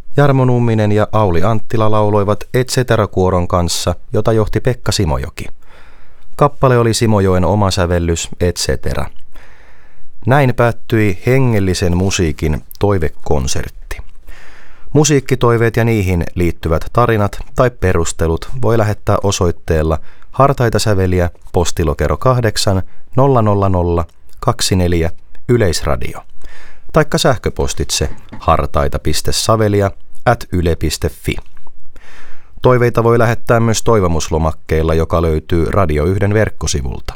Jarmo Numminen ja Auli Anttila lauloivat Et cetera-kuoron kanssa, jota johti Pekka Simojoki. Kappale oli Simojoen oma sävellys Et cetera. Näin päättyi hengellisen musiikin toivekonsertti. Musiikkitoiveet ja niihin liittyvät tarinat tai perustelut voi lähettää osoitteella Hartaita säveliä, postilokero 8 00024 Yleisradio, taikka sähköpostitse hartaita.savelia@yle.fi. Toiveita voi lähettää myös toivomuslomakkeella, joka löytyy Radio 1 verkkosivulta.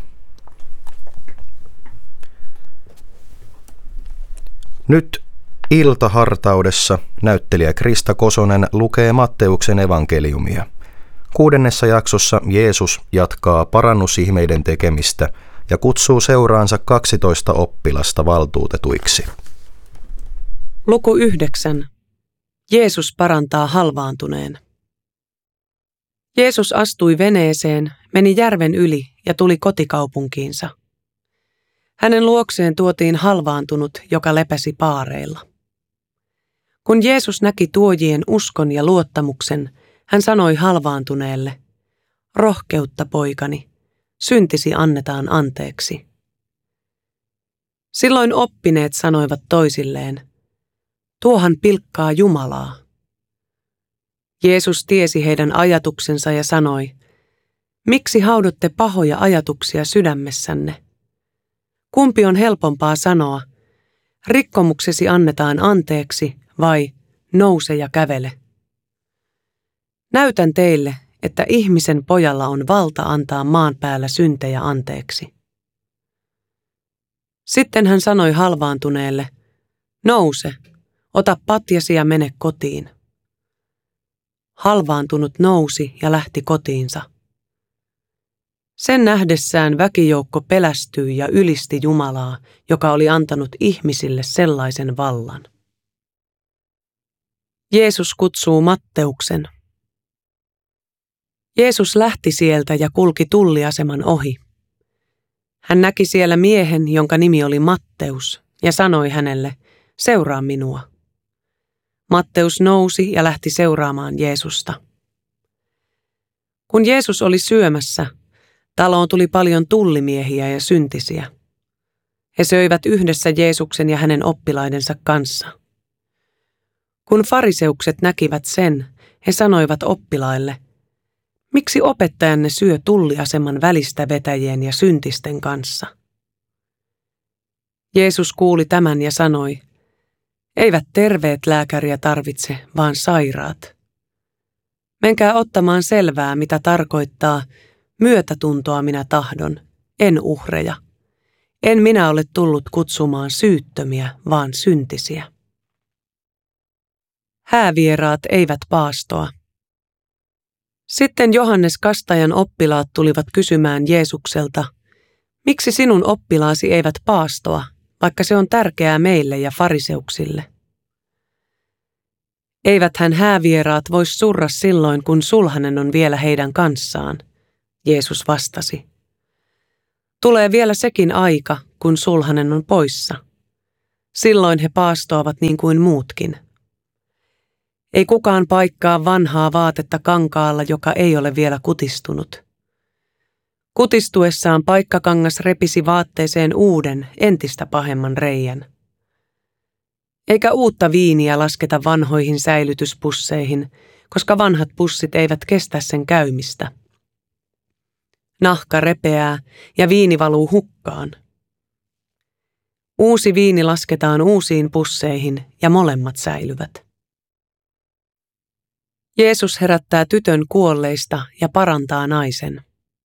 Nyt iltahartaudessa näyttelijä Krista Kosonen lukee Matteuksen evankeliumia. 6. jaksossa Jeesus jatkaa parannusihmeiden tekemistä ja kutsuu seuraansa 12 oppilasta valtuutetuiksi. Luku 9. Jeesus parantaa halvaantuneen. Jeesus astui veneeseen, meni järven yli ja tuli kotikaupunkiinsa. Hänen luokseen tuotiin halvaantunut, joka lepäsi paareilla. Kun Jeesus näki tuojien uskon ja luottamuksen, hän sanoi halvaantuneelle, rohkeutta poikani, syntisi annetaan anteeksi. Silloin oppineet sanoivat toisilleen, tuohan pilkkaa Jumalaa. Jeesus tiesi heidän ajatuksensa ja sanoi, miksi haudutte pahoja ajatuksia sydämessänne? Kumpi on helpompaa sanoa, rikkomuksesi annetaan anteeksi vai nouse ja kävele? Näytän teille, että ihmisen pojalla on valta antaa maan päällä syntejä anteeksi. Sitten hän sanoi halvaantuneelle, nouse, ota patjasi ja mene kotiin. Halvaantunut nousi ja lähti kotiinsa. Sen nähdessään väkijoukko pelästyi ja ylisti Jumalaa, joka oli antanut ihmisille sellaisen vallan. Jeesus kutsuu Matteuksen. Jeesus lähti sieltä ja kulki tulliaseman ohi. Hän näki siellä miehen, jonka nimi oli Matteus, ja sanoi hänelle, seuraa minua. Matteus nousi ja lähti seuraamaan Jeesusta. Kun Jeesus oli syömässä, taloon tuli paljon tullimiehiä ja syntisiä. He söivät yhdessä Jeesuksen ja hänen oppilaidensa kanssa. Kun fariseukset näkivät sen, he sanoivat oppilaille, miksi opettajanne syö tulliaseman välistä vetäjien ja syntisten kanssa? Jeesus kuuli tämän ja sanoi, eivät terveet lääkäriä tarvitse, vaan sairaat. Menkää ottamaan selvää, mitä tarkoittaa, myötätuntoa minä tahdon, en uhreja. En minä ole tullut kutsumaan syyttömiä, vaan syntisiä. Häävieraat eivät paastoa. Sitten Johannes Kastajan oppilaat tulivat kysymään Jeesukselta, miksi sinun oppilaasi eivät paastoa, vaikka se on tärkeää meille ja fariseuksille? Eiväthän häävieraat voi surra silloin, kun sulhanen on vielä heidän kanssaan, Jeesus vastasi. Tulee vielä sekin aika, kun sulhanen on poissa. Silloin he paastoavat niin kuin muutkin. Ei kukaan paikkaa vanhaa vaatetta kankaalla, joka ei ole vielä kutistunut. Kutistuessaan paikkakangas repisi vaatteeseen uuden, entistä pahemman reijän. Eikä uutta viiniä lasketa vanhoihin säilytyspusseihin, koska vanhat pussit eivät kestä sen käymistä. Nahka repeää ja viini valuu hukkaan. Uusi viini lasketaan uusiin pusseihin ja molemmat säilyvät. Jeesus herättää tytön kuolleista ja parantaa naisen.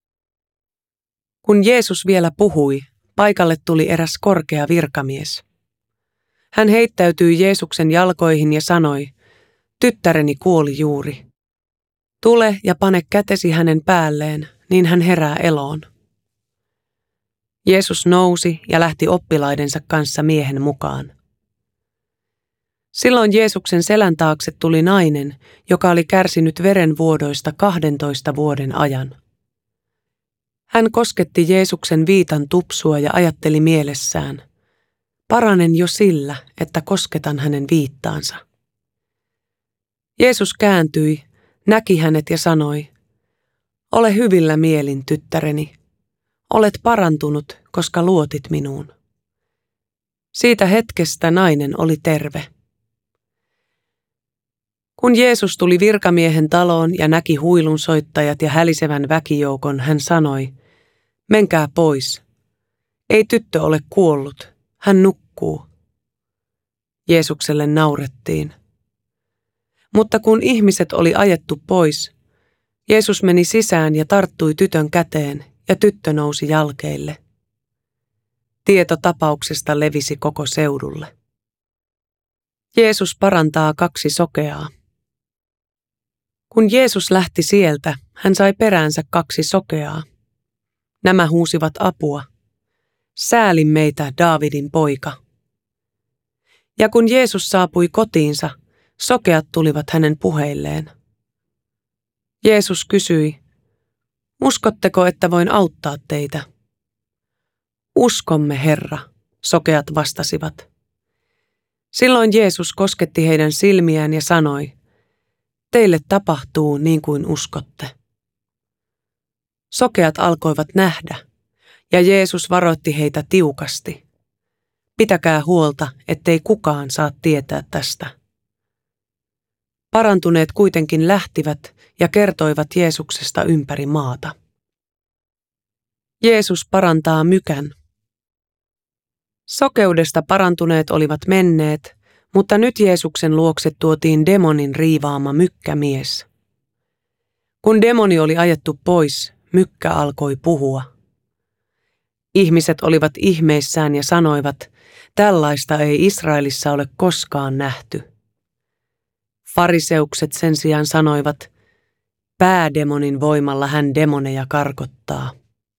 Kun Jeesus vielä puhui, paikalle tuli eräs korkea virkamies. Hän heittäytyi Jeesuksen jalkoihin ja sanoi, tyttäreni kuoli juuri. Tule ja pane kätesi hänen päälleen, niin hän herää eloon. Jeesus nousi ja lähti oppilaidensa kanssa miehen mukaan. Silloin Jeesuksen selän taakse tuli nainen, joka oli kärsinyt verenvuodoista 12 vuoden ajan. Hän kosketti Jeesuksen viitan tupsua ja ajatteli mielessään, paranen jo sillä, että kosketan hänen viittaansa. Jeesus kääntyi, näki hänet ja sanoi, ole hyvillä mielin, tyttäreni. Olet parantunut, koska luotit minuun. Siitä hetkestä nainen oli terve. Kun Jeesus tuli virkamiehen taloon ja näki huilunsoittajat ja hälisevän väkijoukon, hän sanoi, menkää pois. Ei tyttö ole kuollut, hän nukkuu. Jeesukselle naurettiin. Mutta kun ihmiset oli ajettu pois, Jeesus meni sisään ja tarttui tytön käteen ja tyttö nousi jalkeille. Tieto tapauksesta levisi koko seudulle. Jeesus parantaa 2 sokeaa. Kun Jeesus lähti sieltä, hän sai peräänsä 2 sokeaa. Nämä huusivat apua. Sääli meitä, Daavidin poika. Ja kun Jeesus saapui kotiinsa, sokeat tulivat hänen puheilleen. Jeesus kysyi, uskotteko, että voin auttaa teitä? Uskomme, Herra, sokeat vastasivat. Silloin Jeesus kosketti heidän silmiään ja sanoi, teille tapahtuu niin kuin uskotte. Sokeat alkoivat nähdä, ja Jeesus varoitti heitä tiukasti. Pitäkää huolta, ettei kukaan saa tietää tästä. Parantuneet kuitenkin lähtivät ja kertoivat Jeesuksesta ympäri maata. Jeesus parantaa mykän. Sokeudesta parantuneet olivat menneet, mutta nyt Jeesuksen luokse tuotiin demonin riivaama mykkämies. Kun demoni oli ajettu pois, mykkä alkoi puhua. Ihmiset olivat ihmeissään ja sanoivat, tällaista ei Israelissa ole koskaan nähty. Fariseukset sen sijaan sanoivat, päädemonin voimalla hän demoneja karkottaa.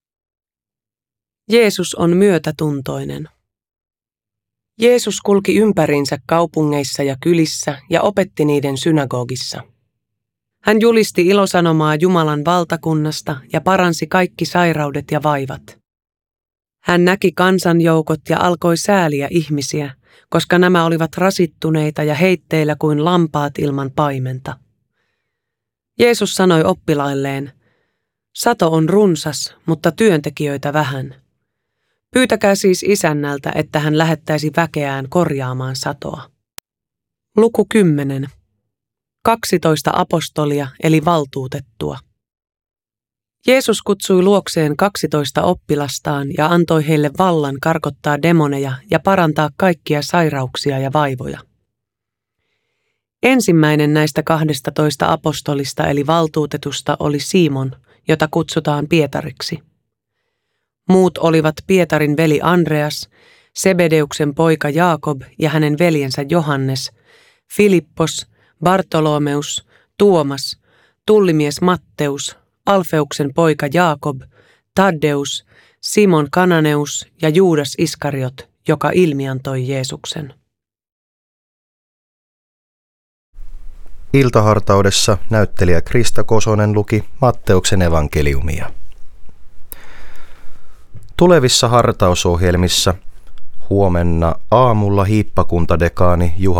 Jeesus on myötätuntoinen. Jeesus kulki ympäriinsä kaupungeissa ja kylissä ja opetti niiden synagogissa. Hän julisti ilosanomaa Jumalan valtakunnasta ja paransi kaikki sairaudet ja vaivat. Hän näki kansanjoukot ja alkoi sääliä ihmisiä, koska nämä olivat rasittuneita ja heitteillä kuin lampaat ilman paimenta. Jeesus sanoi oppilailleen, sato on runsas, mutta työntekijöitä vähän. Pyytäkää siis isännältä, että hän lähettäisi väkeään korjaamaan satoa. Luku 10. 12 apostolia eli valtuutettua. Jeesus kutsui luokseen 12 oppilastaan ja antoi heille vallan karkottaa demoneja ja parantaa kaikkia sairauksia ja vaivoja. Ensimmäinen näistä 12 apostolista eli valtuutetusta oli Simon, jota kutsutaan Pietariksi. Muut olivat Pietarin veli Andreas, Sebedeuksen poika Jaakob ja hänen veljensä Johannes, Filippos, Bartolomeus, Tuomas, tullimies Matteus, Alfeuksen poika Jaakob, Taddeus, Simon Kananeus ja Juudas Iskariot, joka ilmiantoi Jeesuksen. Iltahartaudessa näyttelijä Krista Kosonen luki Matteuksen evankeliumia. Tulevissa hartausohjelmissa huomenna aamulla hiippakuntadekaani Juha